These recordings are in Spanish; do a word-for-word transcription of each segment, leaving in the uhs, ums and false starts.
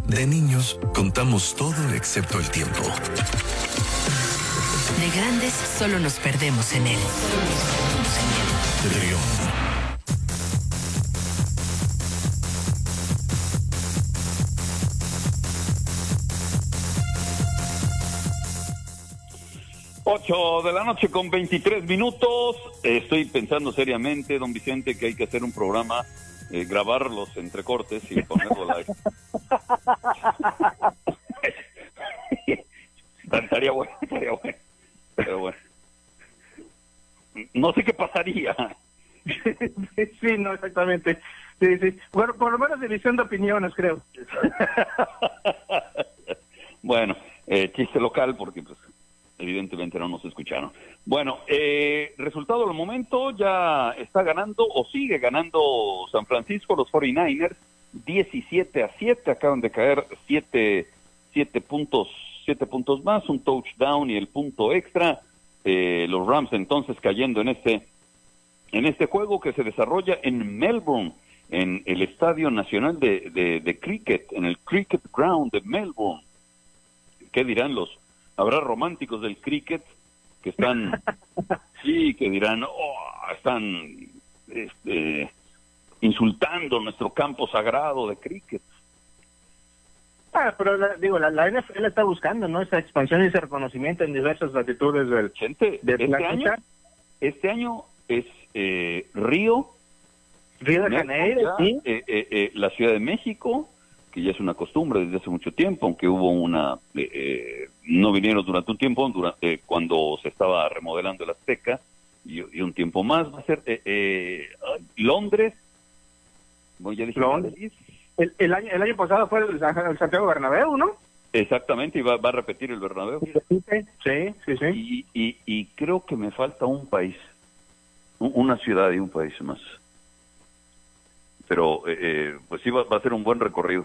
De niños, contamos todo excepto el tiempo. De grandes, solo nos perdemos en él. Trión. Ocho de la noche con veintitrés minutos. Estoy pensando seriamente, don Vicente, que hay que hacer un programa, eh, grabar los entrecortes y ponerlo live. Estaría bueno, estaría bueno. Pero bueno. No sé qué pasaría. Sí, no, exactamente. Sí, sí. Bueno, por lo menos división de opiniones, creo. Bueno, eh, chiste local, porque pues evidentemente no nos escucharon. Bueno, eh, resultado del momento, ya está ganando o sigue ganando San Francisco, los cuarenta y nueve ers, diecisiete a siete, acaban de caer siete, siete puntos, siete puntos más, un touchdown y el punto extra. Eh, los Rams entonces cayendo en este, en este juego que se desarrolla en Melbourne, en el Estadio Nacional de, de, de Cricket, en el Cricket Ground de Melbourne. ¿Qué dirán los? Habrá románticos del cricket que están, sí, que dirán, oh, están este, insultando nuestro campo sagrado de cricket. Ah, pero la, digo, la, la N F L está buscando, ¿no? Esa expansión y ese reconocimiento en diversas latitudes del Gente, del este año, este año es eh, Río, Río de Janeiro, sí. eh, eh, eh, la Ciudad de México, que ya es una costumbre desde hace mucho tiempo, aunque hubo una, eh, eh, no vinieron durante un tiempo, durante eh, cuando se estaba remodelando el Azteca, y, y un tiempo más, va a ser eh, eh, Londres, bueno, ya dije Londres. Madrid. El, el, año, el año pasado fue el, el Santiago Bernabéu, ¿no? Exactamente, y va, va a repetir el Bernabéu. Sí, sí, sí. Y, y, y creo que me falta un país, un, una ciudad y un país más. Pero, eh, eh, pues sí, va, va a ser un buen recorrido.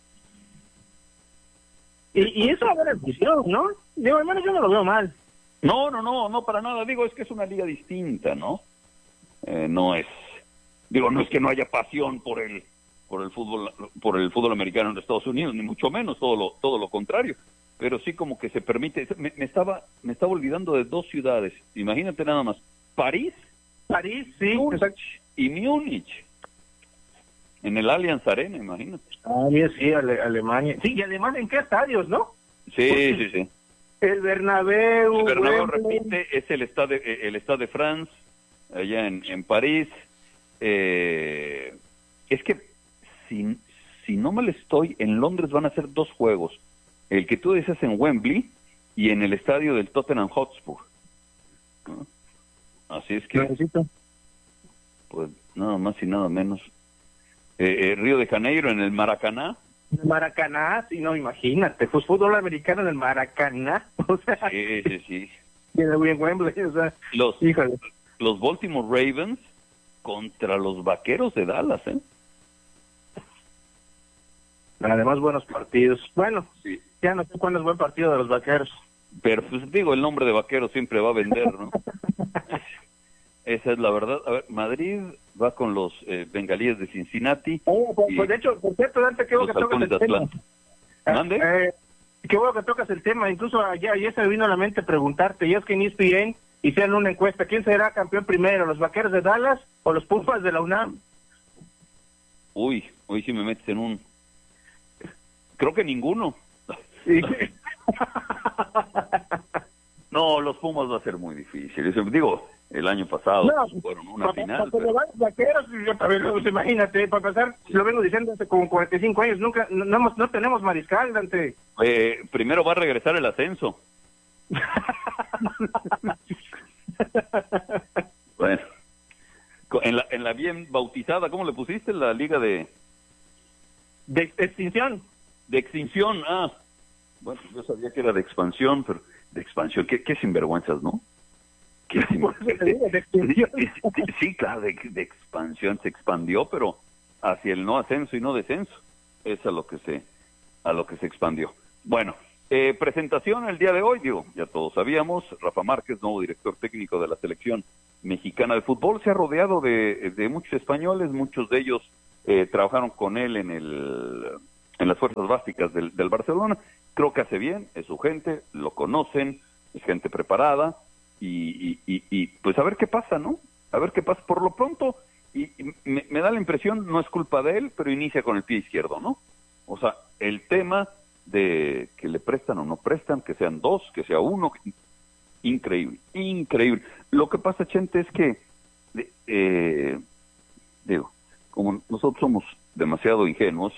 Y, y eso va a haber afición, ¿no? Digo, al menos yo no lo veo mal. No, no, no, no para nada. Digo, es que es una liga distinta, ¿no? Eh, no es, digo, no es que no haya pasión por el, por el fútbol, por el fútbol americano en Estados Unidos, ni mucho menos, todo lo, todo lo contrario. Pero sí como que se permite. Me, me estaba, me estaba olvidando de dos ciudades. Imagínate nada más, París, París, sí, Múnich y Múnich. En el Allianz Arena, imagínate. Ah, bien, sí, Ale, Alemania. Sí, y además, ¿en qué estadios, no? Sí, sí, sí. El Bernabéu. El Bernabéu, Wembley. repite, es el Stade, el Stade de France, allá en, en París. Eh, es que, si, si no mal estoy, en Londres van a ser dos juegos. El que tú dices en Wembley y en el estadio del Tottenham Hotspur. ¿No? Así es que, Necesito. pues, nada más y nada menos. Eh, eh, Río de Janeiro en el Maracaná. Maracaná, sí, no, imagínate, pues fútbol americano en el Maracaná, o sea, Sí, sí, sí. y en el Wembley, o sea, Los, híjole. los Baltimore Ravens contra los Vaqueros de Dallas, ¿eh? Además, buenos partidos. Bueno, Sí. ya no sé cuándo es buen partido de los Vaqueros. Pero, pues, digo, el nombre de Vaquero siempre va a vender, ¿no? Esa es la verdad. A ver, Madrid va con los eh, Bengalíes de Cincinnati. Oh, pues, y pues, de hecho, por cierto, Dante, qué bueno los que tocas Halcones el de tema. Atlanta. ¿Mande? Eh, qué bueno que tocas el tema. Incluso ayer, ayer se me vino a la mente preguntarte, y es que en E S P N hicieron una encuesta. ¿Quién será campeón primero, los Vaqueros de Dallas o los Pumas de la UNAM? Uy, hoy sí me metes en un... Creo que ninguno. Sí. No, los Pumas va a ser muy difícil. Eso, digo, el año pasado No, fueron una para, final. para que pero- le vayan los Vaqueros, yo también, pues, imagínate, para pasar, lo vengo diciendo hace como cuarenta y cinco años, nunca, no, no, hemos- no tenemos mariscal, Dante. Eh, primero va a regresar el ascenso. Bueno, co- en la, en la bien bautizada, ¿cómo le pusiste? La liga de, De extinción. de extinción. Ah, bueno, yo sabía que era de expansión, pero de expansión. Qué, qué sinvergüenzas, ¿no? Qué sin- Por eso te digo, de extinción. Sí, claro, de, de expansión se expandió, pero hacia el no ascenso y no descenso. Es a lo que se, a lo que se expandió. Bueno, eh, presentación el día de hoy, digo, ya todos sabíamos, Rafa Márquez, nuevo director técnico de la selección mexicana de fútbol, se ha rodeado de, de muchos españoles, muchos de ellos eh, trabajaron con él en el en las fuerzas básicas del, del Barcelona. Creo que hace bien, es su gente, lo conocen, es gente preparada, y, y, y, y pues a ver qué pasa, ¿no? A ver qué pasa. Por lo pronto, y, y me, me da la impresión, no es culpa de él, pero inicia con el pie izquierdo, ¿no? O sea, el tema de que le prestan o no prestan, que sean dos, que sea uno, increíble, increíble. Lo que pasa, Chente, es que, eh, digo, como nosotros somos demasiado ingenuos,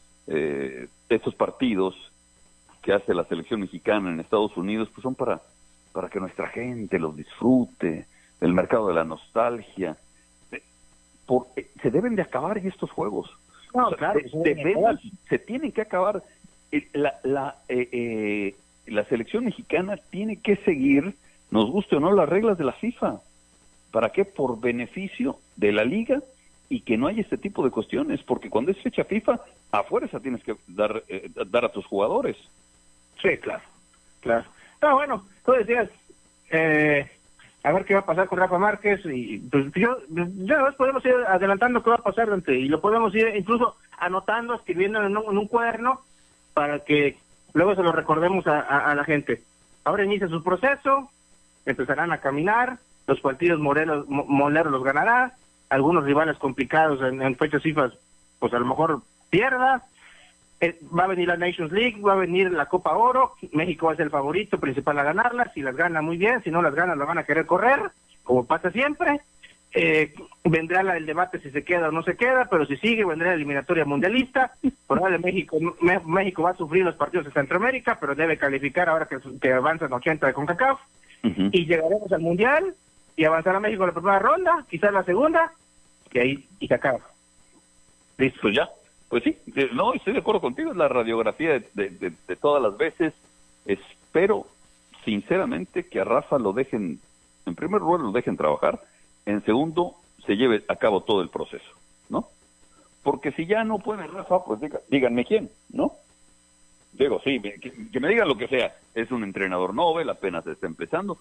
eh, estos partidos que hace la selección mexicana en Estados Unidos, pues son para, para que nuestra gente los disfrute, el mercado de la nostalgia. Eh, por, eh, se deben de acabar estos juegos. No, o sea, claro, de, se, debemos, se tienen que acabar. Eh, la, la, eh, eh, la selección mexicana tiene que seguir, nos guste o no, las reglas de la FIFA. ¿Para qué? Por beneficio de la liga y que no haya este tipo de cuestiones, porque cuando es fecha FIFA, a fuerza tienes que dar, eh, dar a tus jugadores. Sí, claro, claro. No, bueno, tú decías, eh, a ver qué va a pasar con Rafa Márquez, y pues yo, ya ves, podemos ir adelantando qué va a pasar, y lo podemos ir incluso anotando, escribiendo en un, en un cuaderno, para que luego se lo recordemos a, a, a la gente. Ahora inicia su proceso, empezarán a caminar, los partidos morelos, mo, moleros los ganará, algunos rivales complicados en, en fechas FIFA, pues a lo mejor pierda. Eh, va a venir la Nations League, va a venir la Copa Oro, México va a ser el favorito principal a ganarlas, si las gana muy bien, si no las gana la van a querer correr, como pasa siempre. Eh, vendrá la, el debate si se queda o no se queda, pero si sigue vendrá la eliminatoria mundialista. Probablemente México, me, México va a sufrir los partidos de Centroamérica, pero debe calificar ahora que, que avanzan ochenta de CONCACAF, uh-huh. Y llegaremos al Mundial, y avanzará México en la primera ronda, quizás la segunda, que ahí y se acaba. Listo, pues ya. Pues sí, no, estoy de acuerdo contigo, es la radiografía de, de, de, de todas las veces. Espero, sinceramente, que a Rafa lo dejen, en primer lugar, lo dejen trabajar, en segundo, se lleve a cabo todo el proceso, ¿no? Porque si ya no puede Rafa, pues diga, díganme quién, ¿no? Digo, sí, que, que me digan lo que sea, es un entrenador Nobel, apenas está empezando,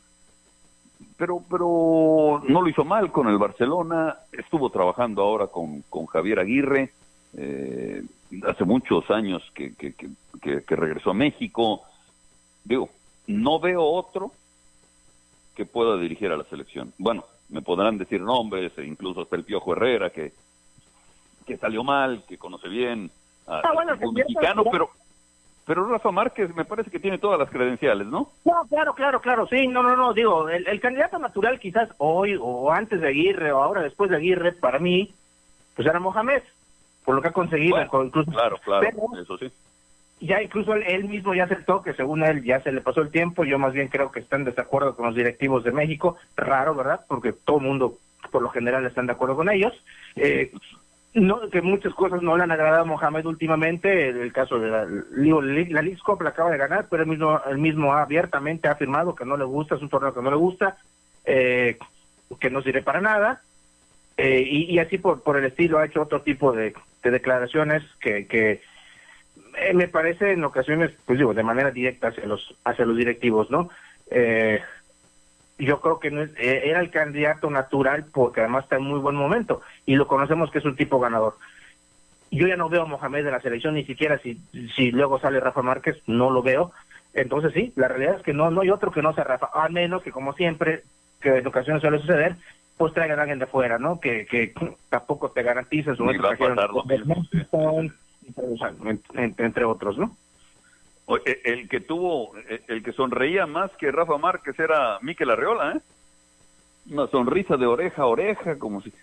pero pero no lo hizo mal con el Barcelona, estuvo trabajando ahora con, con Javier Aguirre, eh, hace muchos años que, que, que, que, que regresó a México. Digo, no veo otro que pueda dirigir a la selección. Bueno, me podrán decir nombres, e incluso hasta el Piojo Herrera, que, que salió mal, que conoce bien a, ah, bueno, al fútbol mexicano, ya... pero pero Rafa Márquez me parece que tiene todas las credenciales, ¿no? No, claro, claro, claro, sí, no, no, no, digo, el, el candidato natural quizás hoy, o antes de Aguirre, o ahora después de Aguirre, para mí, pues era Mohamed, por lo que ha conseguido. Bueno, con, incluso, claro, claro, pero, eso sí. Ya incluso él, él mismo ya aceptó que según él ya se le pasó el tiempo. Yo más bien creo que está en desacuerdo con los directivos de México. Raro, ¿verdad? Porque todo el mundo, por lo general, están de acuerdo con ellos. Eh, no, que muchas cosas no le han agradado a Mohamed últimamente. El, el caso de la, la Leagues Cup la acaba de ganar, pero él mismo, él mismo abiertamente ha afirmado que no le gusta, es un torneo que no le gusta, eh, que no sirve para nada. Eh, y, y así por, por el estilo ha hecho otro tipo de, de declaraciones que... que Eh, me parece en ocasiones, pues digo, de manera directa hacia los hacia los directivos, ¿no? Eh, yo creo que no es, eh, era el candidato natural porque además está en muy buen momento y lo conocemos que es un tipo ganador. Yo ya no veo a Mohamed en la selección, ni siquiera si si luego sale Rafa Márquez, no lo veo. Entonces sí, la realidad es que no no hay otro que no sea Rafa, al menos que como siempre, que en ocasiones suele suceder, pues traigan a alguien de fuera, ¿no? Que que tampoco te garantiza su momento. Entre, entre otros, ¿no? El, el que tuvo, el que sonreía más que Rafa Márquez era Mikel Arriola, ¿eh? Una sonrisa de oreja a oreja, como si...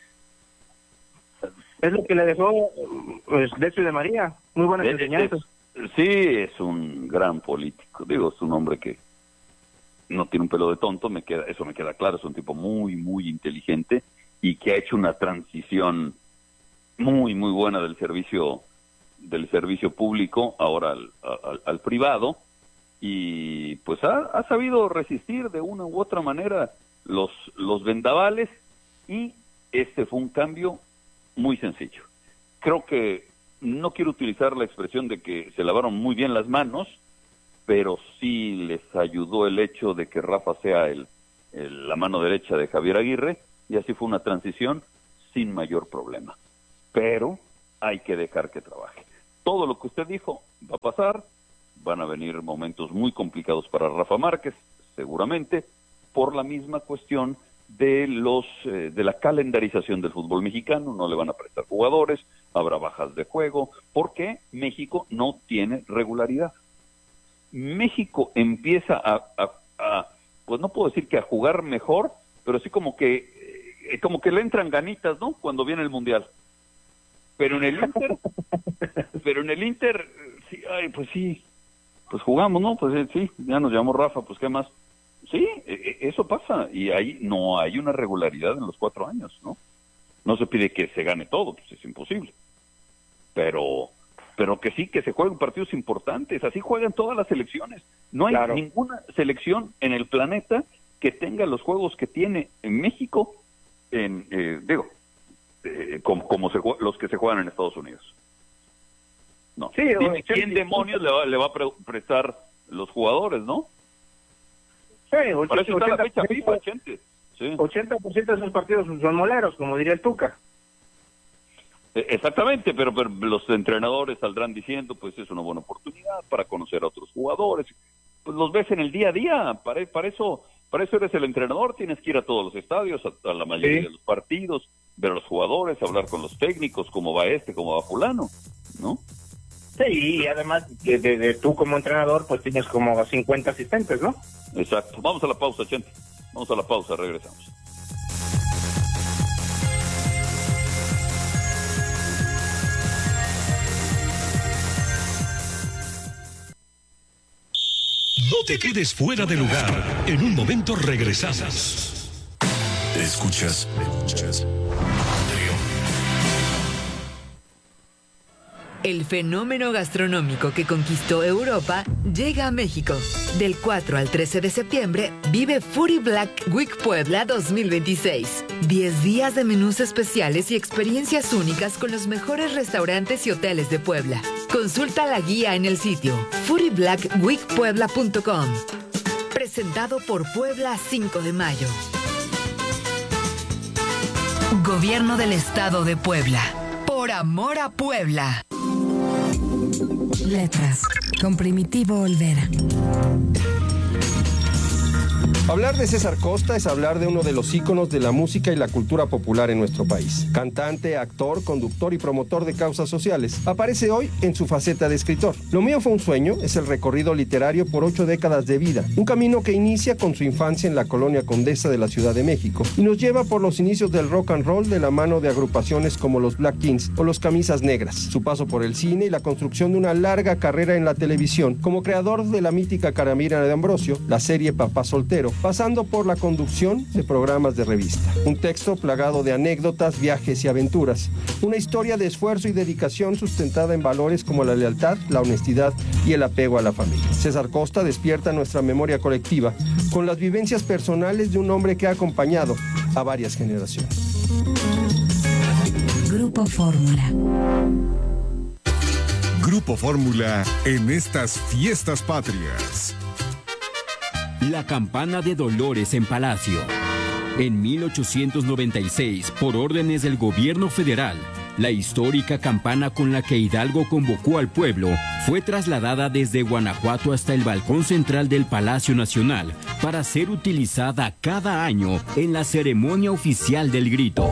Es lo que le dejó, pues, Decio de María, muy buenas es, enseñanzas. Es, sí, es un gran político, digo, es un hombre que no tiene un pelo de tonto, me queda, eso me queda claro, es un tipo muy, muy inteligente y que ha hecho una transición muy, muy buena del servicio del servicio público ahora al, al, al privado, y pues ha, ha sabido resistir de una u otra manera los, los vendavales, y este fue un cambio muy sencillo. Creo que no quiero utilizar la expresión de que se lavaron muy bien las manos, pero sí les ayudó el hecho de que Rafa sea el, el la mano derecha de Javier Aguirre, y así fue una transición sin mayor problema. Pero hay que dejar que trabaje. todo lo que usted dijo va a pasar, van a venir momentos muy complicados para Rafa Márquez, seguramente, por la misma cuestión de los eh, de la calendarización del fútbol mexicano, no le van a prestar jugadores, habrá bajas de juego, porque México no tiene regularidad. México empieza a, a, a pues no puedo decir que a jugar mejor, pero sí como que eh, como que le entran ganitas, ¿no? Cuando viene el Mundial. Pero en el Inter, pero en el Inter, sí, ay, pues sí, pues jugamos, ¿no? Pues eh, sí, ya nos llamó Rafa, pues qué más. Sí, eh, eso pasa, y ahí no hay una regularidad en los cuatro años, ¿no? No se pide que se gane todo, pues es imposible. Pero, pero que sí, que se jueguen partidos importantes, así juegan todas las selecciones. No hay claro. ninguna selección en el planeta que tenga los juegos que tiene en México, en, eh, digo, eh, como, como se, los que se juegan en Estados Unidos. No. Sí, Dime, ¿quién sí, demonios sí. le va, le va a pre prestar los jugadores, no? Sí, ochenta, Para eso está la fecha FIFA, gente. Sí. ochenta por ciento de esos partidos son moleros, como diría el Tuca. Exactamente, pero, pero los entrenadores saldrán diciendo, pues es una buena oportunidad para conocer a otros jugadores. Pues los ves en el día a día, para, para eso para eso eres el entrenador, tienes que ir a todos los estadios, a, a la mayoría sí. de los partidos, ver a los jugadores, hablar con los técnicos, cómo va este, cómo va fulano, ¿no? Sí, y además de, de, de tú como entrenador, pues tienes como cincuenta asistentes, ¿no? Exacto. Vamos a la pausa, gente. Vamos a la pausa, regresamos. No te quedes fuera de lugar. En un momento regresamos. Escuchas. Escuchas. El fenómeno gastronómico que conquistó Europa llega a México. Del cuatro al trece de septiembre, vive Foodie Black Week Puebla dos mil veintiséis. diez días de menús especiales y experiencias únicas con los mejores restaurantes y hoteles de Puebla. Consulta la guía en el sitio foodie black week puebla punto com. Presentado por Puebla cinco de mayo. Gobierno del Estado de Puebla. Por amor a Puebla. Letras, con Primitivo Olvera. Hablar de César Costa es hablar de uno de los íconos de la música y la cultura popular en nuestro país. Cantante, actor, conductor y promotor de causas sociales. Aparece hoy en su faceta de escritor. Lo mío fue un sueño es el recorrido literario por ocho décadas de vida. Un camino que inicia con su infancia en la colonia Condesa de la Ciudad de México y nos lleva por los inicios del rock and roll de la mano de agrupaciones como los Black Kings o los Camisas Negras. Su paso por el cine y la construcción de una larga carrera en la televisión como creador de la mítica Caramira de Ambrosio, la serie Papá Soltero, pasando por la conducción de programas de revista. Un texto plagado de anécdotas, viajes y aventuras. Una historia de esfuerzo y dedicación sustentada en valores como la lealtad, la honestidad y el apego a la familia. César Costa despierta nuestra memoria colectiva con las vivencias personales de un hombre que ha acompañado a varias generaciones. Grupo Fórmula. Grupo Fórmula en estas fiestas patrias. La campana de Dolores en Palacio. En mil ochocientos noventa y seis, por órdenes del gobierno federal, la histórica campana con la que Hidalgo convocó al pueblo fue trasladada desde Guanajuato hasta el balcón central del Palacio Nacional para ser utilizada cada año en la ceremonia oficial del grito.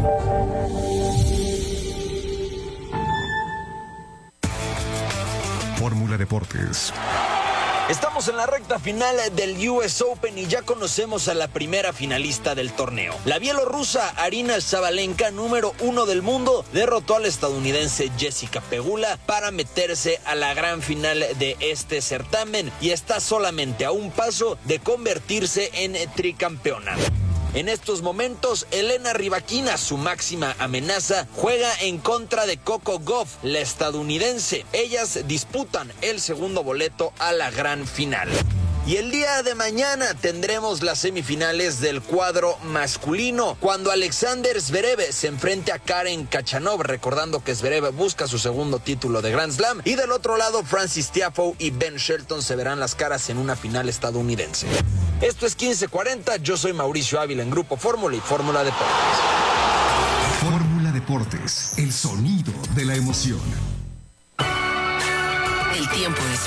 Fórmula Deportes. Estamos en la recta final del U S Open y ya conocemos a la primera finalista del torneo. La bielorrusa Arina Sabalenka, número uno del mundo, derrotó a la estadounidense Jessica Pegula para meterse a la gran final de este certamen y está solamente a un paso de convertirse en tricampeona. En estos momentos, Elena Rybakina, su máxima amenaza, juega en contra de Coco Gauff, la estadounidense. Ellas disputan el segundo boleto a la gran final. Y el día de mañana tendremos las semifinales del cuadro masculino, cuando Alexander Zverev se enfrente a Karen Khachanov, recordando que Zverev busca su segundo título de Grand Slam. Y del otro lado, Francis Tiafoe y Ben Shelton se verán las caras en una final estadounidense. Esto es quince cuarenta, yo soy Mauricio Ávila en Grupo Fórmula y Fórmula Deportes. Fórmula Deportes, el sonido de la emoción. El tiempo es